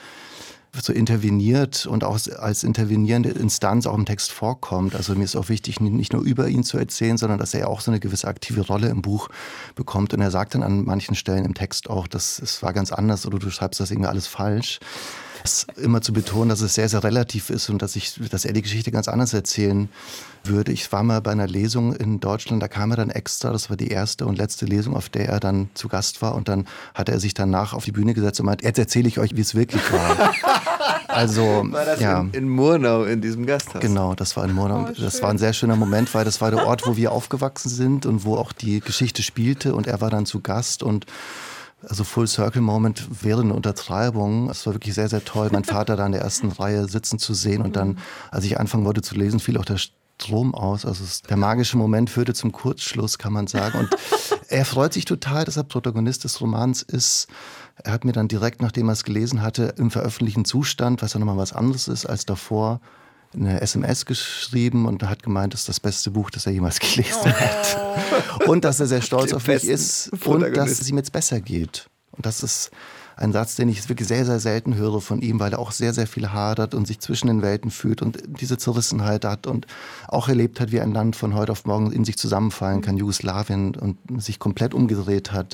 so interveniert und auch als intervenierende Instanz auch im Text vorkommt. Also mir ist auch wichtig, nicht nur über ihn zu erzählen, sondern dass er auch so eine gewisse aktive Rolle im Buch bekommt. Und er sagt dann an manchen Stellen im Text auch, dass es war ganz anders oder du schreibst das irgendwie alles falsch. Das immer zu betonen, dass es sehr, sehr relativ ist und dass er die Geschichte ganz anders erzählen würde. Ich war mal bei einer Lesung in Deutschland, da kam er dann extra, das war die erste und letzte Lesung, auf der er dann zu Gast war und dann hat er sich danach auf die Bühne gesetzt und meint, jetzt erzähle ich euch, wie es wirklich war. Also, war das in Murnau, in diesem Gasthaus? Genau, das war in Murnau. Das war ein sehr schöner Moment, weil das war der Ort, wo wir aufgewachsen sind und wo auch die Geschichte spielte und er war dann zu Gast und also Full-Circle-Moment wäre eine Untertreibung. Es war wirklich sehr, sehr toll, meinen Vater da in der ersten Reihe sitzen zu sehen. Und dann, als ich anfangen wollte zu lesen, fiel auch der Strom aus. Also der magische Moment führte zum Kurzschluss, kann man sagen. Und er freut sich total, dass er Protagonist des Romans ist. Er hat mir dann direkt, nachdem er es gelesen hatte, im veröffentlichten Zustand, was ja nochmal was anderes ist als davor, eine SMS geschrieben und hat gemeint, das ist das beste Buch, das er jemals gelesen hat. Und dass er sehr stolz auf mich ist und dass es ihm jetzt besser geht. Und das ist ein Satz, den ich wirklich sehr, sehr selten höre von ihm, weil er auch sehr, sehr viel hadert und sich zwischen den Welten fühlt und diese Zerrissenheit hat und auch erlebt hat, wie ein Land von heute auf morgen in sich zusammenfallen kann, Jugoslawien, und sich komplett umgedreht hat.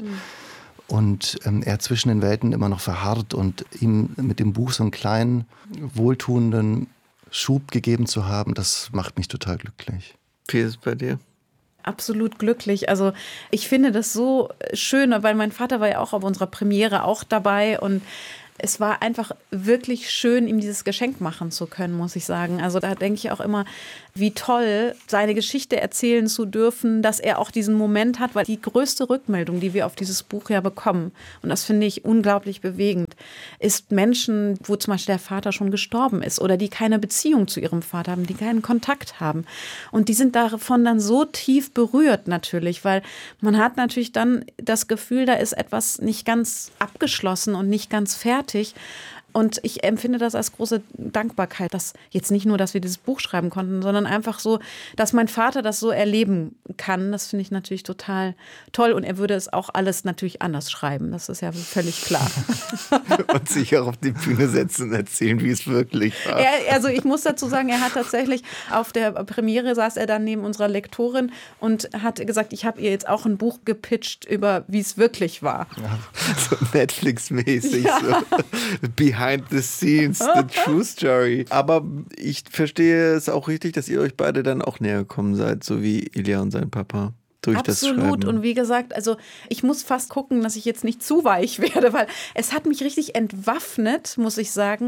Und er zwischen den Welten immer noch verharrt und ihm mit dem Buch so einen kleinen, wohltuenden Schub gegeben zu haben, das macht mich total glücklich. Wie ist es bei dir? Absolut glücklich. Also ich finde das so schön, weil mein Vater war ja auch auf unserer Premiere auch dabei und es war einfach wirklich schön, ihm dieses Geschenk machen zu können, muss ich sagen. Also da denke ich auch immer, wie toll, seine Geschichte erzählen zu dürfen, dass er auch diesen Moment hat, weil die größte Rückmeldung, die wir auf dieses Buch ja bekommen, und das finde ich unglaublich bewegend, ist Menschen, wo zum Beispiel der Vater schon gestorben ist oder die keine Beziehung zu ihrem Vater haben, die keinen Kontakt haben. Und die sind davon dann so tief berührt natürlich, weil man hat natürlich dann das Gefühl, da ist etwas nicht ganz abgeschlossen und nicht ganz fertig. Und ich empfinde das als große Dankbarkeit, dass jetzt nicht nur, dass wir dieses Buch schreiben konnten, sondern einfach so, dass mein Vater das so erleben kann. Das finde ich natürlich total toll. Und er würde es auch alles natürlich anders schreiben. Das ist ja völlig klar. Und sich auch auf die Bühne setzen und erzählen, wie es wirklich war. Also ich muss dazu sagen, er hat tatsächlich auf der Premiere saß er dann neben unserer Lektorin und hat gesagt, ich habe ihr jetzt auch ein Buch gepitcht über, wie es wirklich war. Ja, so Netflix-mäßig, ja. So Behind the Scenes, the true story. Aber ich verstehe es auch richtig, dass ihr euch beide dann auch näher gekommen seid, so wie Ilja und sein Papa. Durch das Schreiben. Absolut. Und wie gesagt, also ich muss fast gucken, dass ich jetzt nicht zu weich werde, weil es hat mich richtig entwaffnet, muss ich sagen,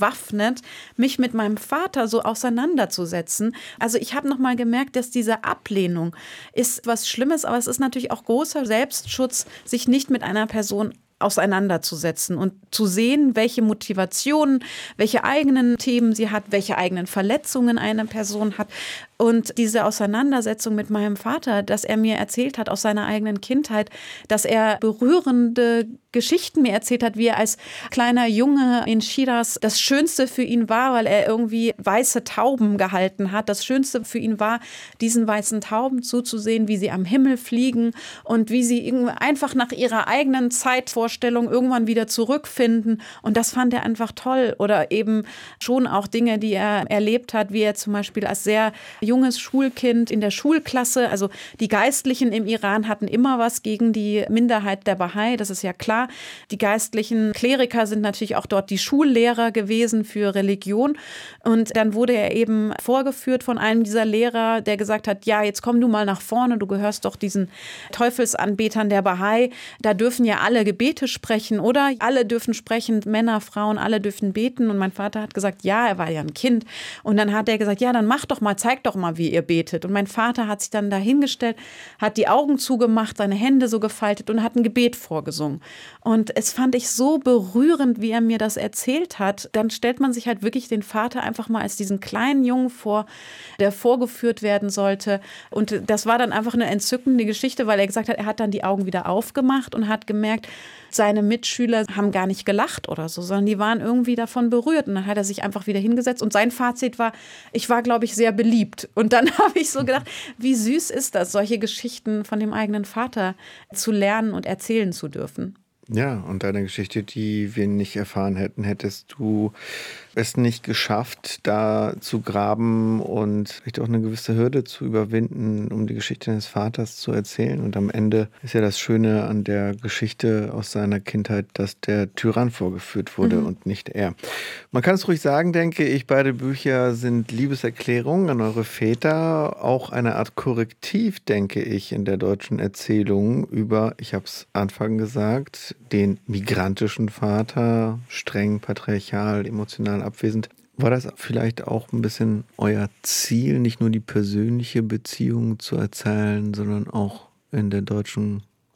mich mit meinem Vater so auseinanderzusetzen. Also ich habe nochmal gemerkt, dass diese Ablehnung ist was Schlimmes, aber es ist natürlich auch großer Selbstschutz, sich nicht mit einer Person auseinanderzusetzen und zu sehen, welche Motivationen, welche eigenen Themen sie hat, welche eigenen Verletzungen eine Person hat. Und diese Auseinandersetzung mit meinem Vater, dass er mir erzählt hat aus seiner eigenen Kindheit, dass er berührende Geschichten mir erzählt hat, wie er als kleiner Junge in Schiras das Schönste für ihn war, weil er irgendwie weiße Tauben gehalten hat. Das Schönste für ihn war, diesen weißen Tauben zuzusehen, wie sie am Himmel fliegen und wie sie einfach nach ihrer eigenen Zeitvorstellung irgendwann wieder zurückfinden. Und das fand er einfach toll. Oder eben schon auch Dinge, die er erlebt hat, wie er zum Beispiel als sehr junges Schulkind in der Schulklasse, also die Geistlichen im Iran hatten immer was gegen die Minderheit der Bahai, das ist ja klar. Die geistlichen Kleriker sind natürlich auch dort die Schullehrer gewesen für Religion. Und dann wurde er eben vorgeführt von einem dieser Lehrer, der gesagt hat, ja, jetzt komm du mal nach vorne, du gehörst doch diesen Teufelsanbetern der Bahai. Da dürfen ja alle Gebete sprechen, oder? Alle dürfen sprechen, Männer, Frauen, alle dürfen beten. Und mein Vater hat gesagt, ja, er war ja ein Kind. Und dann hat er gesagt, ja, dann mach doch mal, zeig doch mal, wie ihr betet. Und mein Vater hat sich dann dahingestellt, hat die Augen zugemacht, seine Hände so gefaltet und hat ein Gebet vorgesungen. Und es fand ich so berührend, wie er mir das erzählt hat. Dann stellt man sich halt wirklich den Vater einfach mal als diesen kleinen Jungen vor, der vorgeführt werden sollte. Und das war dann einfach eine entzückende Geschichte, weil er gesagt hat, er hat dann die Augen wieder aufgemacht und hat gemerkt, seine Mitschüler haben gar nicht gelacht oder so, sondern die waren irgendwie davon berührt. Und dann hat er sich einfach wieder hingesetzt. Und sein Fazit war, ich war, glaube ich, sehr beliebt. Und dann habe ich so gedacht, wie süß ist das, solche Geschichten von dem eigenen Vater zu lernen und erzählen zu dürfen. Ja, und deine Geschichte, die wir nicht erfahren hätten, hättest du es nicht geschafft, da zu graben und vielleicht auch eine gewisse Hürde zu überwinden, um die Geschichte deines Vaters zu erzählen. Und am Ende ist ja das Schöne an der Geschichte aus seiner Kindheit, dass der Tyrann vorgeführt wurde und nicht er. Man kann es ruhig sagen, denke ich, beide Bücher sind Liebeserklärungen an eure Väter, auch eine Art Korrektiv, denke ich, in der deutschen Erzählung über, ich habe es Anfang gesagt, den migrantischen Vater, streng, patriarchal, emotional abwesend. War das vielleicht auch ein bisschen euer Ziel, nicht nur die persönliche Beziehung zu erzählen, sondern auch in der deutschen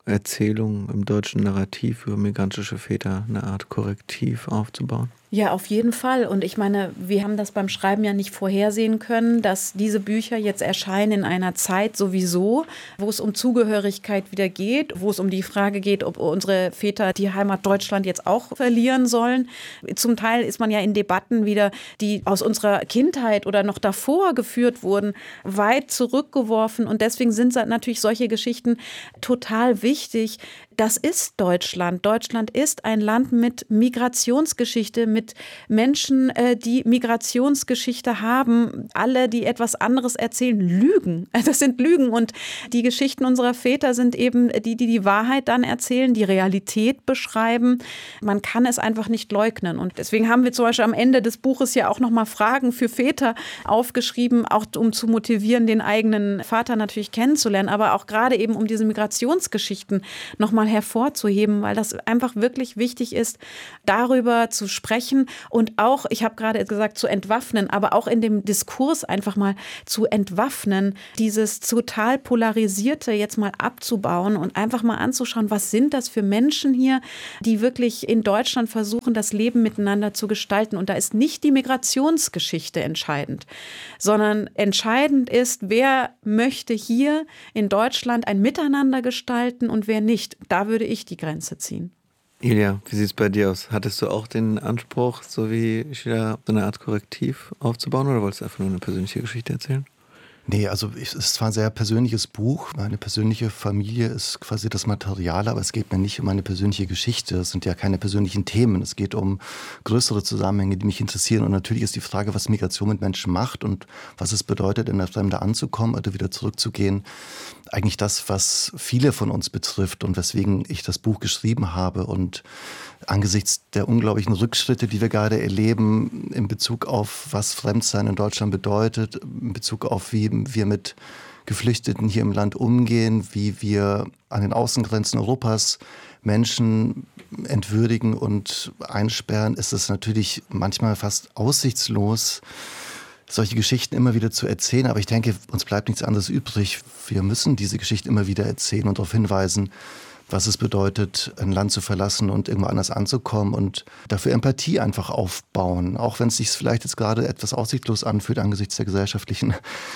Erzählung, im deutschen Narrativ über migrantische Väter eine Art Korrektiv aufzubauen? Ja, auf jeden Fall. Und ich meine, wir haben das beim Schreiben ja nicht vorhersehen können, dass diese Bücher jetzt erscheinen in einer Zeit sowieso, wo es um Zugehörigkeit wieder geht, wo es um die Frage geht, ob unsere Väter die Heimat Deutschland jetzt auch verlieren sollen. Zum Teil ist man ja in Debatten wieder, die aus unserer Kindheit oder noch davor geführt wurden, weit zurückgeworfen. Und deswegen sind natürlich solche Geschichten total wichtig. Das ist Deutschland. Deutschland ist ein Land mit Migrationsgeschichte, mit Menschen, die Migrationsgeschichte haben. Alle, die etwas anderes erzählen, lügen. Das sind Lügen. Und die Geschichten unserer Väter sind eben die Wahrheit dann erzählen, die Realität beschreiben. Man kann es einfach nicht leugnen. Und deswegen haben wir zum Beispiel am Ende des Buches ja auch nochmal Fragen für Väter aufgeschrieben, auch um zu motivieren, den eigenen Vater natürlich kennenzulernen, aber auch gerade eben um diese Migrationsgeschichten nochmal hervorzuheben, weil das einfach wirklich wichtig ist, darüber zu sprechen und auch, ich habe gerade gesagt, zu entwaffnen, aber auch in dem Diskurs einfach mal zu entwaffnen, dieses total Polarisierte jetzt mal abzubauen und einfach mal anzuschauen, was sind das für Menschen hier, die wirklich in Deutschland versuchen, das Leben miteinander zu gestalten. Und da ist nicht die Migrationsgeschichte entscheidend, sondern entscheidend ist, wer möchte hier in Deutschland ein Miteinander gestalten und wer nicht. Da würde ich die Grenze ziehen. Ilja, wie sieht es bei dir aus? Hattest du auch den Anspruch, so wie Sheila, so eine Art Korrektiv aufzubauen oder wolltest du einfach nur eine persönliche Geschichte erzählen? Nee, also es ist zwar ein sehr persönliches Buch, meine persönliche Familie ist quasi das Material, aber es geht mir nicht um meine persönliche Geschichte, es sind ja keine persönlichen Themen, es geht um größere Zusammenhänge, die mich interessieren und natürlich ist die Frage, was Migration mit Menschen macht und was es bedeutet, in der Fremde anzukommen oder wieder zurückzugehen, eigentlich das, was viele von uns betrifft und weswegen ich das Buch geschrieben habe und angesichts der unglaublichen Rückschritte, die wir gerade erleben in Bezug auf, was Fremdsein in Deutschland bedeutet, in Bezug auf, wie wir mit Geflüchteten hier im Land umgehen, wie wir an den Außengrenzen Europas Menschen entwürdigen und einsperren, ist es natürlich manchmal fast aussichtslos, solche Geschichten immer wieder zu erzählen. Aber ich denke, uns bleibt nichts anderes übrig. Wir müssen diese Geschichten immer wieder erzählen und darauf hinweisen, was es bedeutet, ein Land zu verlassen und irgendwo anders anzukommen und dafür Empathie einfach aufbauen. Auch wenn es sich vielleicht jetzt gerade etwas aussichtslos anfühlt angesichts der gesellschaftlichen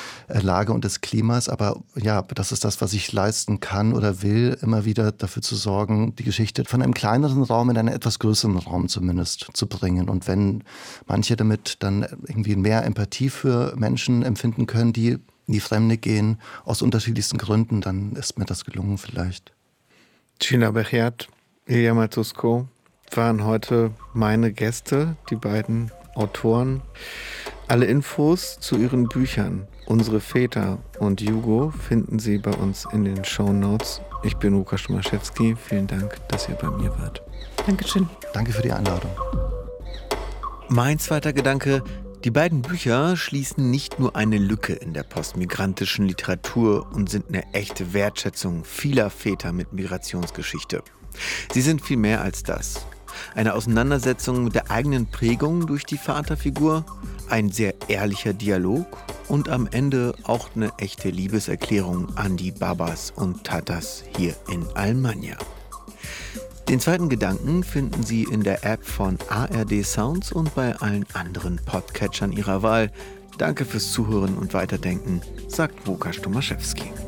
Lage und des Klimas. Aber ja, das ist das, was ich leisten kann oder will, immer wieder dafür zu sorgen, die Geschichte von einem kleineren Raum in einen etwas größeren Raum zumindest zu bringen. Und wenn manche damit dann irgendwie mehr Empathie für Menschen empfinden können, die in die Fremde gehen, aus unterschiedlichsten Gründen, dann ist mir das gelungen vielleicht. Sheila Bechert, Ilja Matusko waren heute meine Gäste, die beiden Autoren. Alle Infos zu ihren Büchern, Unsere Väter und Jugo, finden Sie bei uns in den Shownotes. Ich bin Łukasz Tomaszewski. Vielen Dank, dass ihr bei mir wart. Dankeschön. Danke für die Einladung. Mein zweiter Gedanke: Die beiden Bücher schließen nicht nur eine Lücke in der postmigrantischen Literatur und sind eine echte Wertschätzung vieler Väter mit Migrationsgeschichte. Sie sind viel mehr als das. Eine Auseinandersetzung mit der eigenen Prägung durch die Vaterfigur, ein sehr ehrlicher Dialog und am Ende auch eine echte Liebeserklärung an die Babas und Tatas hier in Almanja. Den zweiten Gedanken finden Sie in der App von ARD Sounds und bei allen anderen Podcatchern Ihrer Wahl. Danke fürs Zuhören und Weiterdenken, sagt Łukasz Tomaszewski.